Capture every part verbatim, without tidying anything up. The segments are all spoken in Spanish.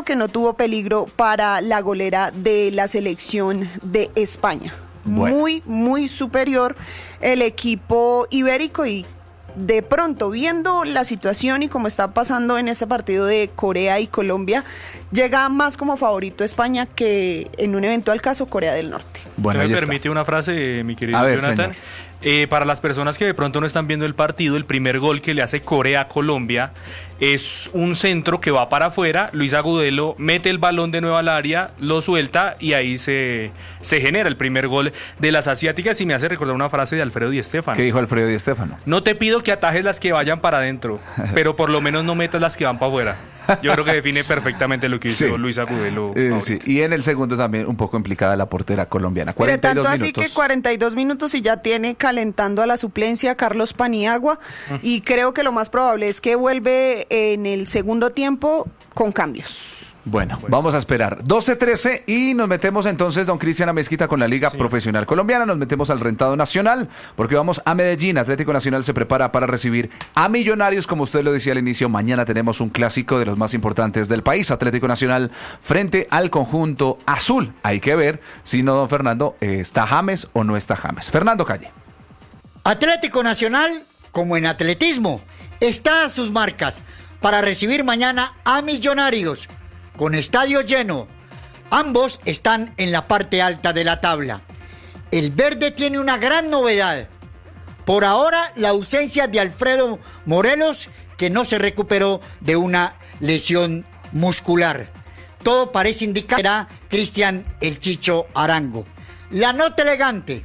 que no tuvo peligro para la golera de la selección de España. Bueno. Muy, muy superior el equipo ibérico y de pronto, viendo la situación y cómo está pasando en este partido de Corea y Colombia, llega más como favorito España que en un eventual caso Corea del Norte. Bueno, me permite una frase, mi querido ver, Jonathan. Eh, para las personas que de pronto no están viendo el partido, el primer gol que le hace Corea a Colombia es un centro que va para afuera. Luis Agudelo mete el balón de nuevo al área, lo suelta y ahí se, se genera el primer gol de las asiáticas. Y me hace recordar una frase de Alfredo Di Stéfano. ¿Qué dijo Alfredo Di Stéfano? No te pido que atajes las que vayan para adentro, pero por lo menos no metas las que van para afuera. Yo creo que define perfectamente lo que hizo sí. Luis Agudelo. Eh, sí. Y en el segundo también un poco implicada la portera colombiana. cuarenta y dos tanto minutos. Así que cuarenta y dos minutos y ya tiene calentando a la suplencia Carlos Paniagua. Mm. Y creo que lo más probable es que vuelve en el segundo tiempo con cambios. Bueno, bueno, vamos a esperar. doce trece y nos metemos entonces, don Cristian Amezquita, con la Liga sí. Profesional Colombiana. Nos metemos al rentado nacional porque vamos a Medellín. Atlético Nacional se prepara para recibir a Millonarios. Como usted lo decía al inicio, mañana tenemos un clásico de los más importantes del país. Atlético Nacional frente al conjunto azul. Hay que ver si no, don Fernando, eh, está James o no está James. Fernando Calle. Atlético Nacional, como en atletismo, está a sus marcas para recibir mañana a Millonarios. Con estadio lleno, ambos están en la parte alta de la tabla. El verde tiene una gran novedad. Por ahora, la ausencia de Alfredo Morelos, que no se recuperó de una lesión muscular. Todo parece indicar que será Cristian El Chicho Arango. La nota elegante,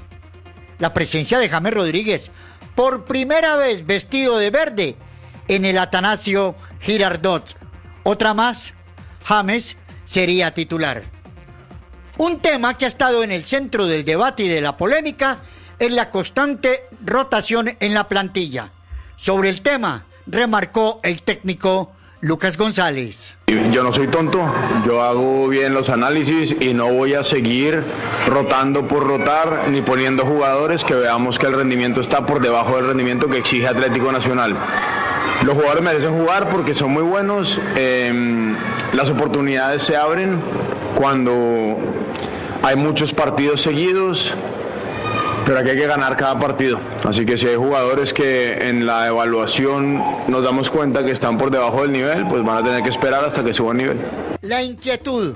la presencia de James Rodríguez, por primera vez vestido de verde en el Atanasio Girardot. Otra más, James sería titular. Un tema que ha estado en el centro del debate y de la polémica es la constante rotación en la plantilla. Sobre el tema, remarcó el técnico Lucas González. Yo no soy tonto, yo hago bien los análisis y no voy a seguir rotando por rotar ni poniendo jugadores que veamos que el rendimiento está por debajo del rendimiento que exige Atlético Nacional. Los jugadores merecen jugar porque son muy buenos, eh, las oportunidades se abren cuando hay muchos partidos seguidos, pero aquí hay que ganar cada partido. Así que si hay jugadores que en la evaluación nos damos cuenta que están por debajo del nivel, pues van a tener que esperar hasta que suba el nivel. La inquietud.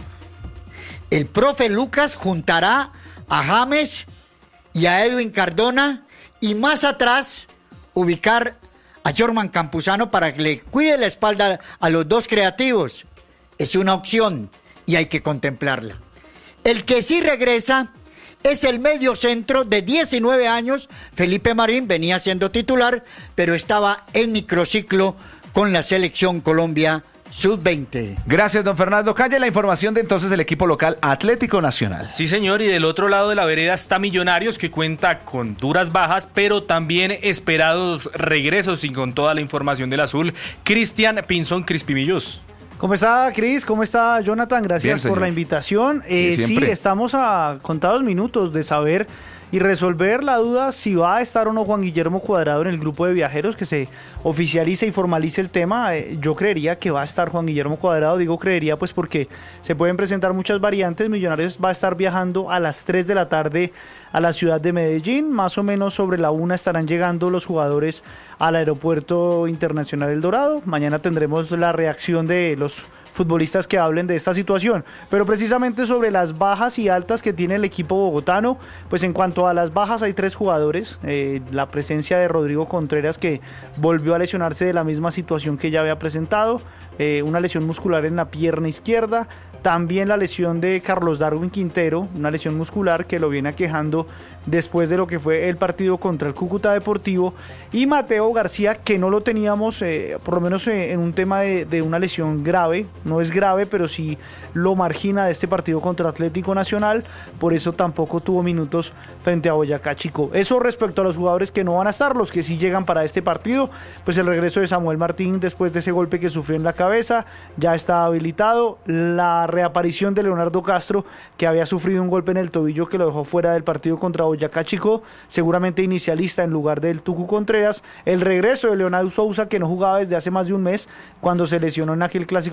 El profe Lucas juntará a James y a Edwin Cardona y más atrás ubicar a Jorman Campuzano para que le cuide la espalda a los dos creativos. Es una opción y hay que contemplarla. El que sí regresa es el medio centro de diecinueve años. Felipe Marín venía siendo titular, pero estaba en microciclo con la selección Colombia sub veinte. Gracias, don Fernando Calle. La información de entonces el equipo local Atlético Nacional. Sí, señor, y del otro lado de la vereda está Millonarios, que cuenta con duras bajas, pero también esperados regresos y con toda la información del azul. Cristian Pinzón Crispimillos. ¿Cómo está, Cris? ¿Cómo está, Jonathan? Gracias Bien, por la invitación. Eh, sí, estamos a contados minutos de saber y resolver la duda si va a estar o no Juan Guillermo Cuadrado en el grupo de viajeros, que se oficialice y formalice el tema. Eh, yo creería que va a estar Juan Guillermo Cuadrado, digo creería pues porque se pueden presentar muchas variantes. Millonarios va a estar viajando a las tres de la tarde a la ciudad de Medellín, más o menos sobre la una estarán llegando los jugadores al aeropuerto internacional El Dorado. Mañana tendremos la reacción de los futbolistas que hablen de esta situación, pero precisamente sobre las bajas y altas que tiene el equipo bogotano, pues en cuanto a las bajas hay tres jugadores, eh, la presencia de Rodrigo Contreras, que volvió a lesionarse de la misma situación que ya había presentado, eh, una lesión muscular en la pierna izquierda, también la lesión de Carlos Darwin Quintero, una lesión muscular que lo viene aquejando después de lo que fue el partido contra el Cúcuta Deportivo, y Mateo García, que no lo teníamos, eh, por lo menos eh, en un tema de, de una lesión grave, no es grave, pero sí lo margina de este partido contra Atlético Nacional, por eso tampoco tuvo minutos frente a Boyacá Chico. Eso respecto a los jugadores que no van a estar, los que sí llegan para este partido, pues el regreso de Samuel Martín después de ese golpe que sufrió en la cabeza, ya está habilitado, la reaparición de Leonardo Castro, que había sufrido un golpe en el tobillo que lo dejó fuera del partido contra Boyacá Chico, seguramente inicialista en lugar del Tucu Contreras, el regreso de Leonardo Sousa, que no jugaba desde hace más de un mes, cuando se lesionó en aquel clásico capital,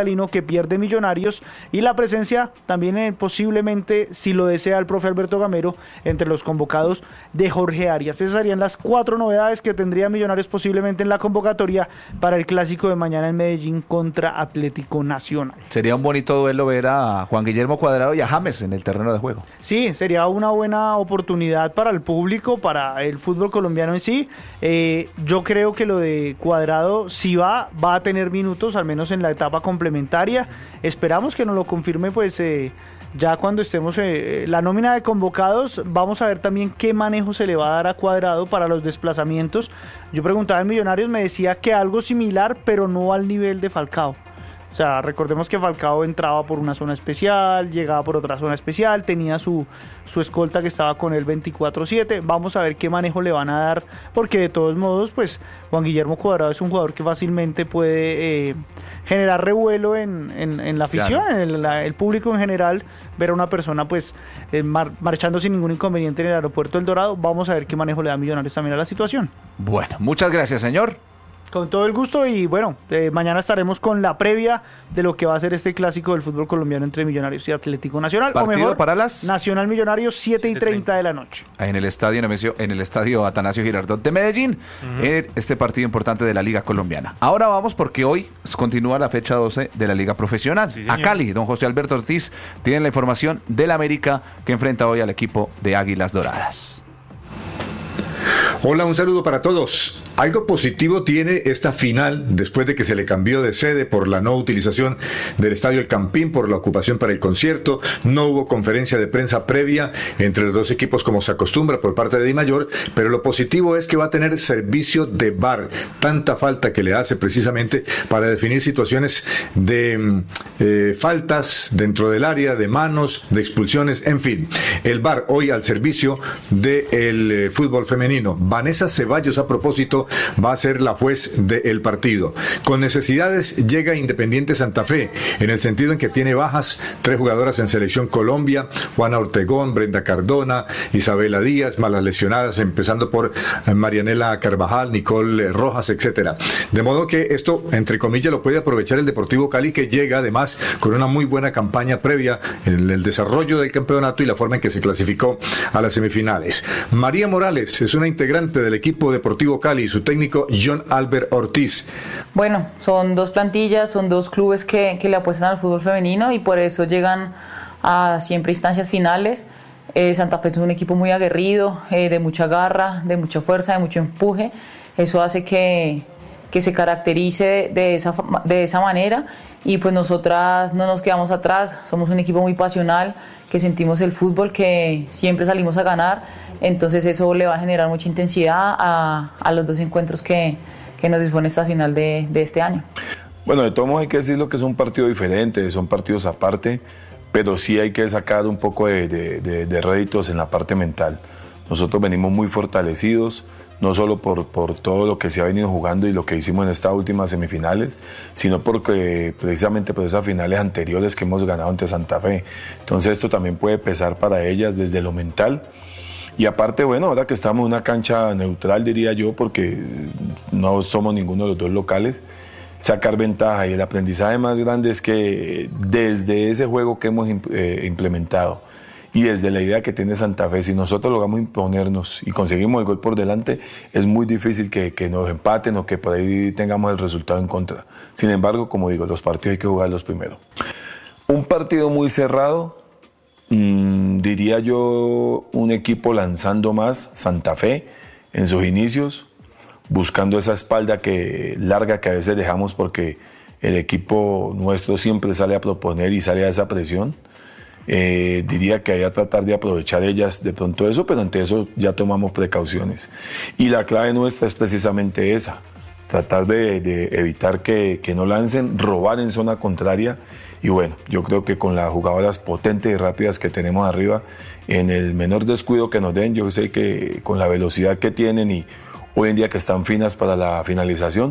capitalino que pierde Millonarios y la presencia también eh, posiblemente, si lo desea el profe Alberto Gamero, entre los convocados de Jorge Arias. Esas serían las cuatro novedades que tendría Millonarios posiblemente en la convocatoria para el clásico de mañana en Medellín contra Atlético Nacional. Sería un bonito duelo ver a Juan Guillermo Cuadrado y a James en el terreno de juego. Sí, sería una buena oportunidad para el público, para el fútbol colombiano en sí. Eh, yo creo que lo de Cuadrado, si va, va a tener minutos, al menos en la etapa complementaria. Esperamos que nos lo confirme, pues, eh, ya cuando estemos eh, la nómina de convocados. Vamos a ver también qué manejo se le va a dar a Cuadrado para los desplazamientos. Yo preguntaba en Millonarios, me decía que algo similar, pero no al nivel de Falcao. O sea, recordemos que Falcao entraba por una zona especial, llegaba por otra zona especial, tenía su, su escolta que estaba con él veinticuatro siete. Vamos a ver qué manejo le van a dar, porque de todos modos, pues, Juan Guillermo Cuadrado es un jugador que fácilmente puede eh, generar revuelo en, en, en la afición, claro. en el, la, el público en general, ver a una persona, pues, eh, mar, marchando sin ningún inconveniente en el aeropuerto del Dorado. Vamos a ver qué manejo le da Millonarios también a la situación. Bueno, muchas gracias, señor. Con todo el gusto y bueno, eh, mañana estaremos con la previa de lo que va a ser este clásico del fútbol colombiano entre Millonarios y Atlético Nacional. ¿Partido o mejor, para las? Nacional Millonarios, siete y treinta de la noche. En el estadio Nemesio, en el estadio Atanasio Girardot de Medellín, uh-huh. en este partido importante de la Liga Colombiana. Ahora vamos porque hoy continúa la fecha doce de la Liga Profesional. Sí, a Cali, don José Alberto Ortiz tiene la información del América que enfrenta hoy al equipo de Águilas Doradas. Hola, un saludo para todos. Algo positivo tiene esta final después de que se le cambió de sede por la no utilización del Estadio El Campín, por la ocupación para el concierto. No hubo conferencia de prensa previa entre los dos equipos como se acostumbra por parte de Dimayor, pero lo positivo es que va a tener servicio de V A R, tanta falta que le hace precisamente para definir situaciones de eh, faltas dentro del área, de manos, de expulsiones, en fin. El V A R hoy al servicio del eh, fútbol femenino. Vanessa Ceballos, a propósito, va a ser la juez del partido. Con necesidades llega Independiente Santa Fe, en el sentido en que tiene bajas, tres jugadoras en Selección Colombia, Juana Ortegón, Brenda Cardona, Isabela Díaz, malas lesionadas, empezando por Marianela Carvajal, Nicole Rojas, etcétera. De modo que esto, entre comillas, lo puede aprovechar el Deportivo Cali, que llega además con una muy buena campaña previa en el desarrollo del campeonato y la forma en que se clasificó a las semifinales. María Morales es una integrante del equipo Deportivo Cali y su técnico John Albert Ortiz. Bueno, son dos plantillas, son dos clubes que, que le apuestan al fútbol femenino y por eso llegan a siempre instancias finales. Eh, Santa Fe es un equipo muy aguerrido, eh, de mucha garra, de mucha fuerza, de mucho empuje. Eso hace que, que se caracterice de esa, de esa manera y pues nosotras no nos quedamos atrás, somos un equipo muy pasional, que sentimos el fútbol, que siempre salimos a ganar, entonces eso le va a generar mucha intensidad a, a los dos encuentros que, que nos dispone esta final de, de este año. Bueno, de todos modos hay que decirlo que es un partido diferente, son partidos aparte, pero sí hay que sacar un poco de, de, de, de réditos en la parte mental. Nosotros venimos muy fortalecidos, no solo por, por todo lo que se ha venido jugando y lo que hicimos en estas últimas semifinales, sino porque precisamente por esas finales anteriores que hemos ganado ante Santa Fe. Entonces esto también puede pesar para ellas desde lo mental. Y aparte, bueno, ahora que estamos en una cancha neutral, diría yo, porque no somos ninguno de los dos locales, sacar ventaja. Y el aprendizaje más grande es que desde ese juego que hemos eh, implementado y desde la idea que tiene Santa Fe, si nosotros logramos imponernos y conseguimos el gol por delante, es muy difícil que, que nos empaten o que por ahí tengamos el resultado en contra. Sin embargo, como digo, los partidos hay que jugarlos primero. Un partido muy cerrado, mmm, diría yo, un equipo lanzando más, Santa Fe, en sus inicios, buscando esa espalda que, larga que a veces dejamos porque el equipo nuestro siempre sale a proponer y sale a esa presión. Eh, diría que hay a tratar de aprovechar ellas de pronto eso, pero ante eso ya tomamos precauciones. Y la clave nuestra es precisamente esa, tratar de, de evitar que, que no lancen, robar en zona contraria. Y bueno, yo creo que con las jugadoras potentes y rápidas que tenemos arriba, en el menor descuido que nos den, yo sé que con la velocidad que tienen y hoy en día que están finas para la finalización,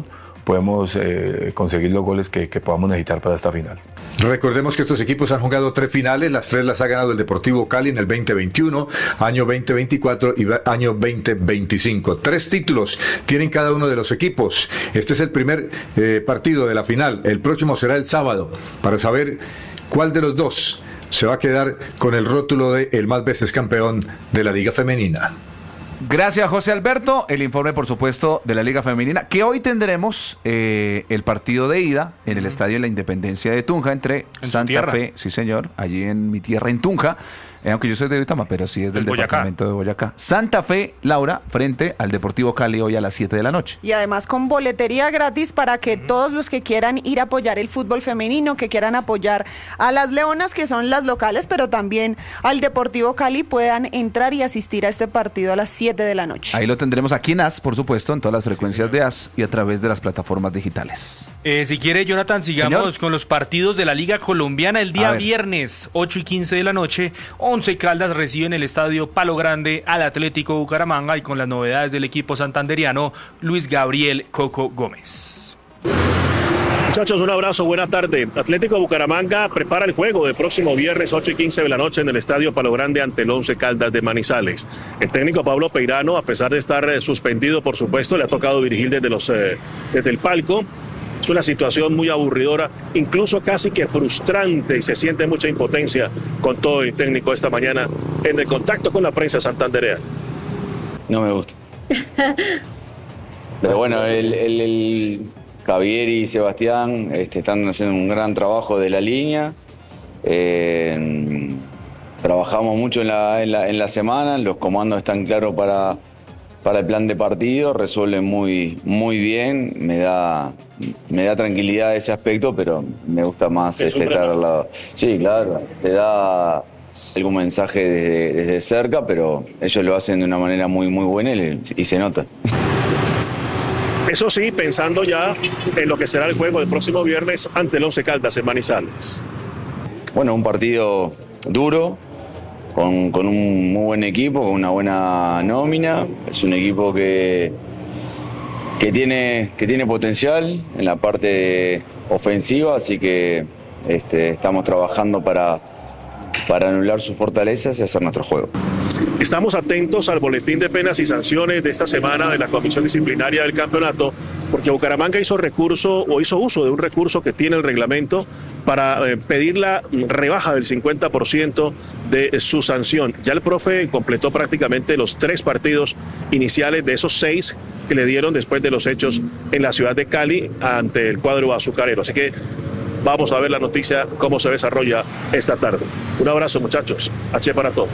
podemos eh, conseguir los goles que, que podamos necesitar para esta final. Recordemos que estos equipos han jugado tres finales, las tres las ha ganado el Deportivo Cali en el veinte veintiuno, año veinte veinticuatro y año veinte veinticinco. Tres títulos tienen cada uno de los equipos. Este es el primer eh, partido de la final. El próximo será el sábado para saber cuál de los dos se va a quedar con el rótulo de el más veces campeón de la Liga Femenina. Gracias, José Alberto. El informe, por supuesto, de la Liga Femenina, que hoy tendremos eh, el partido de ida en el Estadio de la Independencia de Tunja entre Santa Fe, sí señor, allí en mi tierra, en Tunja. Eh, aunque yo soy de Duitama, pero sí es del departamento de Boyacá. Santa Fe, Laura, frente al Deportivo Cali hoy a las siete de la noche. Y además con boletería gratis para que uh-huh. todos los que quieran ir a apoyar el fútbol femenino, que quieran apoyar a las Leonas, que son las locales, pero también al Deportivo Cali, puedan entrar y asistir a este partido a las siete de la noche. Ahí lo tendremos aquí en A S, por supuesto, en todas las frecuencias sí, de A S y a través de las plataformas digitales. Eh, si quiere, Jonathan, sigamos ¿Señor? con los partidos de la Liga Colombiana el día A ver. viernes, ocho y quince de la noche. Once Caldas recibe en el estadio Palo Grande al Atlético Bucaramanga, y con las novedades del equipo santanderiano, Luis Gabriel Coco Gómez. Muchachos, un abrazo, buena tarde. Atlético Bucaramanga prepara el juego del próximo viernes ocho y quince de la noche en el estadio Palo Grande ante el Once Caldas de Manizales. El técnico Pablo Peirano, a pesar de estar eh, suspendido, por supuesto, le ha tocado dirigir desde, los, eh, desde el palco. Es una situación muy aburridora, incluso casi que frustrante, y se siente mucha impotencia con todo el técnico esta mañana en el contacto con la prensa santandereana. No me gusta. Pero bueno, el, el, el Javier y Sebastián este, están haciendo un gran trabajo de la línea. Eh, trabajamos mucho en la, en, la, en la semana, los comandos están claros para... para el plan de partido, resuelven muy, muy bien, me da, me da tranquilidad ese aspecto, pero me gusta más este, estar al lado. Sí, claro, te da algún mensaje desde, desde cerca, pero ellos lo hacen de una manera muy, muy buena y, y se nota. Eso sí, pensando ya en lo que será el juego del próximo viernes ante el Once Caldas en Manizales. Bueno, un partido duro, Con, con un muy buen equipo, con una buena nómina. Es un equipo que, que, tiene, que tiene potencial en la parte ofensiva, así que este, estamos trabajando para, para anular sus fortalezas y hacer nuestro juego. Estamos atentos al boletín de penas y sanciones de esta semana de la Comisión Disciplinaria del Campeonato, porque Bucaramanga hizo recurso o hizo uso de un recurso que tiene el reglamento para eh, pedir la rebaja del cincuenta por ciento de su sanción. Ya el profe completó prácticamente los tres partidos iniciales de esos seis que le dieron después de los hechos en la ciudad de Cali ante el cuadro azucarero. Así que vamos a ver la noticia, cómo se desarrolla esta tarde. Un abrazo, muchachos. H para todos.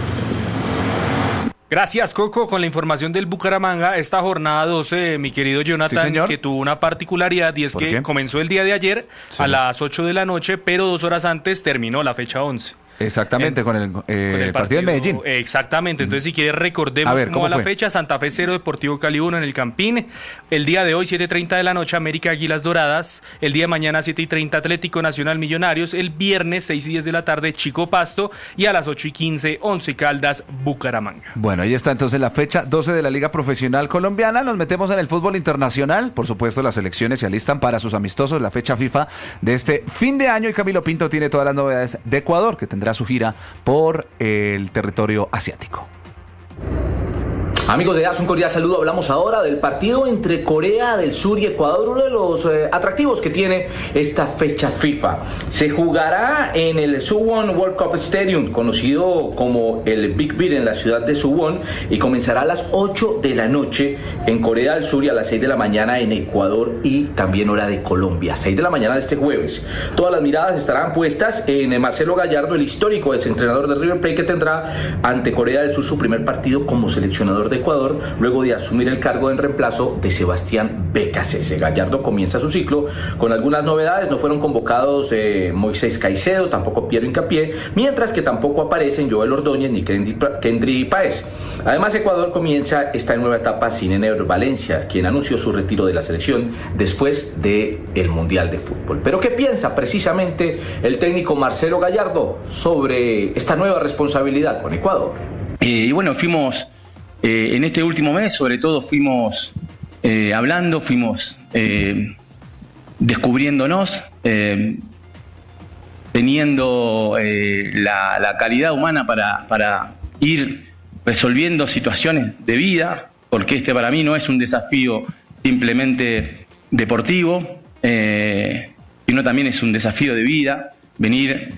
Gracias, Coco, con la información del Bucaramanga. Esta jornada doce, mi querido Jonathan, sí, que tuvo una particularidad, y es que qué? comenzó el día de ayer sí. a las ocho de la noche, pero dos horas antes terminó la fecha once. Exactamente, en, con, el, eh, con el partido, partido de Medellín. Exactamente, entonces si quieres recordemos ver, cómo va la fecha. Santa Fe cero, Deportivo Cali uno en el Campín. El día de hoy, siete y treinta de la noche, América Águilas Doradas. El día de mañana, siete y treinta, Atlético Nacional Millonarios. El viernes, seis y diez de la tarde, Chico Pasto. Y a las ocho y quince, Once Caldas, Bucaramanga. Bueno, ahí está entonces la fecha doce de la Liga Profesional Colombiana. Nos metemos en el fútbol internacional. Por supuesto, las selecciones se alistan para sus amistosos, la fecha FIFA de este fin de año. Y Camilo Pinto tiene todas las novedades de Ecuador, que tendrá su gira por el territorio asiático. Amigos de A S, un cordial saludo. Hablamos ahora del partido entre Corea del Sur y Ecuador, uno de los eh, atractivos que tiene esta fecha FIFA. Se jugará en el Suwon World Cup Stadium, conocido como el Big Beat, en la ciudad de Suwon, y comenzará a las ocho de la noche en Corea del Sur y a las seis de la mañana en Ecuador, y también hora de Colombia, seis de la mañana de este jueves. Todas las miradas estarán puestas en Marcelo Gallardo, el histórico exentrenador de River Plate, que tendrá ante Corea del Sur su primer partido como seleccionador de Ecuador, luego de asumir el cargo en reemplazo de Sebastián Becasese. Gallardo comienza su ciclo con algunas novedades. No fueron convocados eh, Moisés Caicedo, tampoco Piero Hincapié, mientras que tampoco aparecen Joel Ordóñez ni Kendry Páez. Además, Ecuador comienza esta nueva etapa sin Ener Valencia, quien anunció su retiro de la selección después del Mundial de Fútbol. Pero ¿qué piensa precisamente el técnico Marcelo Gallardo sobre esta nueva responsabilidad con Ecuador? Eh, y bueno, fuimos... Eh, en este último mes, sobre todo, fuimos eh, hablando, fuimos eh, descubriéndonos, eh, teniendo eh, la, la calidad humana para, para ir resolviendo situaciones de vida, porque este para mí no es un desafío simplemente deportivo, eh, sino también es un desafío de vida, venir